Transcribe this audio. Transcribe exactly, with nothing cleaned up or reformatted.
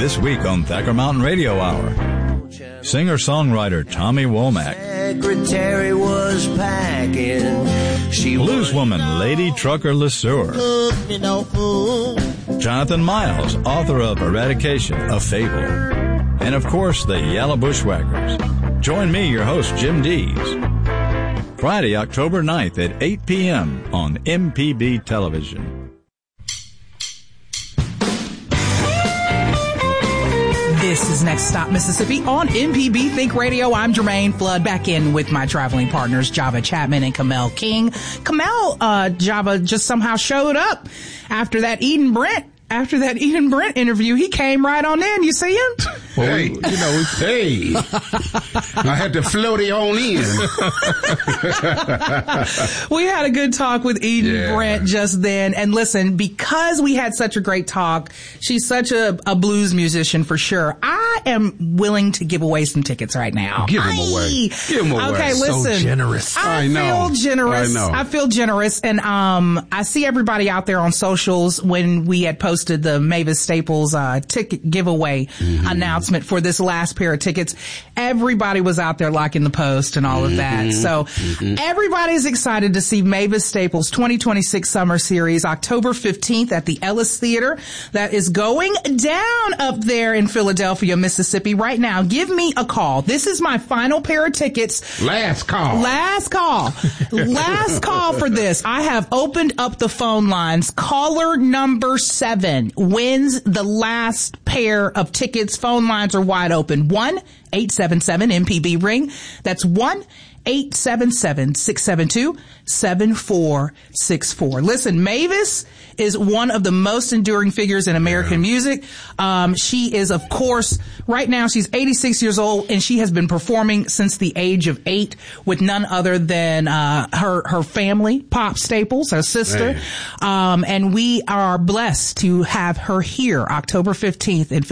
This week on Thacker Mountain Radio Hour, singer-songwriter Tommy Womack, Secretary was packing. She blueswoman Lady Trucker LeSueur, Jonathan Miles, author of Eradication, a Fable, and of course the Yellow Bushwhackers. Join me, your host, Jim Dees, Friday, October ninth at eight p.m. on M P B Television. This is Next Stop Mississippi on M P B Think Radio. I'm Jermaine Flood, back in with my traveling partners, Java Chapman and Kamel King. Kamel, uh, Java just somehow showed up after that Eden Brent. After that Eden Brent interview, he came right on in. You see him? Well, hey, you know, hey, I had to float it on in. We had a good talk with Eden yeah. Brent just then. And listen, because we had such a great talk, she's such a, a blues musician for sure. I am willing to give away some tickets right now. Give them away. Give them away. Okay, listen. So generous. I, I know. feel generous. I know. I feel generous. And um, I see everybody out there on socials when we had posted the Mavis Staples uh, ticket giveaway mm-hmm. announcement for this last pair of tickets. Everybody was out there liking the post and all mm-hmm. of that. So mm-hmm. everybody's excited to see Mavis Staples twenty twenty-six Summer Series October fifteenth at the Ellis Theater. That is going down up there in Philadelphia, Mississippi right now. Give me a call. This is my final pair of tickets. Last call. Last call. Last call for this. I have opened up the phone lines. Caller number seven wins the last pair of tickets. Phone lines are wide open. one eight seven seven M P B ring. That's one eight seven seven six seven two seven four six four. Listen, Mavis is one of the most enduring figures in American music. Um, she is, of course, right now she's eighty-six years old, and she has been performing since the age of eight with none other than uh, her her family, Pop Staples, her sister. Um, and we are blessed to have her here October fifteenth in